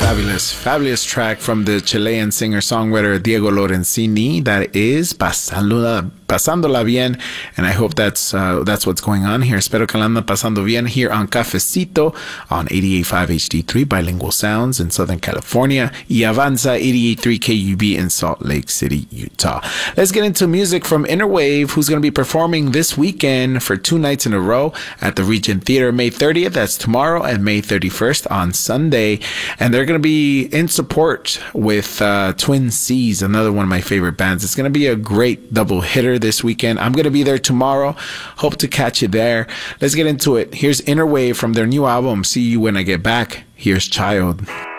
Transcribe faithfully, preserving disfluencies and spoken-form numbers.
fabulous, fabulous track from the Chilean singer-songwriter Diego Lorenzini. That is Pasándola, Pasándola Bien, and I hope that's uh, that's what's going on here. Espero que la andan pasando bien here on Cafecito on eighty-eight point five H D three, Bilingual Sounds in Southern California, y Avanza eighty-eight point three K U B in Salt Lake City, Utah. Let's get into music from Innerwave, who's going to be performing this weekend for two nights in a row at the Regent Theater, May thirtieth, that's tomorrow, and May thirty-first on Sunday. And they're going to be in support with uh, Twin Seas, another one of my favorite bands. It's going to be a great double hitter this weekend. I'm going to be there tomorrow. Hope to catch you there. Let's get into it. Here's Innerwave from their new album, See You When I Get Back. Here's Child.